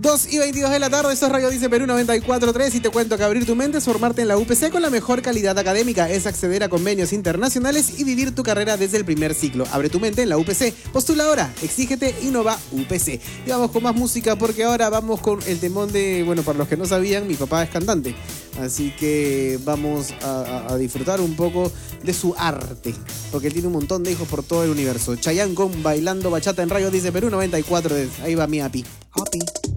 2:22 de la tarde, esto es Radio Dice Perú 94.3 y te cuento que abrir tu mente es formarte en la UPC con la mejor calidad académica, es acceder a convenios internacionales y vivir tu carrera desde el primer ciclo. Abre tu mente en la UPC, postula ahora, exígete, innova UPC. Y vamos con más música porque ahora vamos con el temón de, bueno, para los que no sabían, mi papá es cantante. Así que vamos a disfrutar un poco de su arte, porque él tiene un montón de hijos por todo el universo. Chayanne con Bailando Bachata en Radio Dice Perú 94. Ahí va mi Api. Api.